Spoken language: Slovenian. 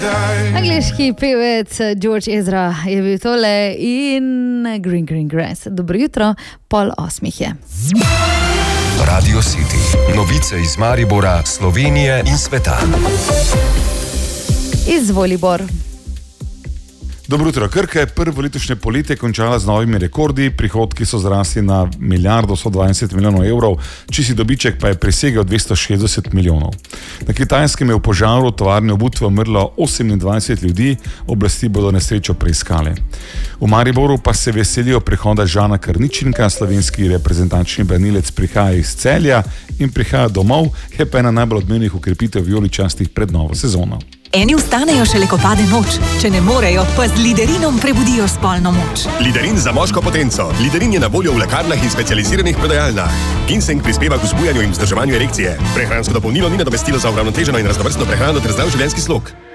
Angliški pevec George Ezra je bil tole in Green Green Grass. Dobro jutro, 7:30 je. Radio City. Novice iz Maribora, Slovenije in sveta. Izvoli, Bor. Dobro jutro. Krka je prvo letošnje poletje končala z novimi rekordi, prihodki so zrasli na 1,120 milijonov evrov, čisti dobiček pa je presegel 260 milijonov. Na Kitajskem je v požaru v tovarni obutve umrlo 28 ljudi, oblasti bodo nesrečo preiskale. V Mariboru pa se veselijo prihoda Žana Krničenka, slovenski reprezentančni branilec prihaja iz Celja in prihaja domov, je pa ena najbolj odmevnih ukrepitev vijoličastih pred novo sezono. Eni vstanejo šele, ko pade noč, če ne morejo, pa z Liderinom prebudijo spolno moč. Liderin za moško potenco. Liderin je na voljo v lekarnah in specializiranih prodajalnah. Ginseng prispeva k vzbujanju in vzdrževanju erekcije. Prehransko dopolnilo ni nadomestilo za uravnoteženo in raznovrstno prehrano ter zdrav življenjski slog.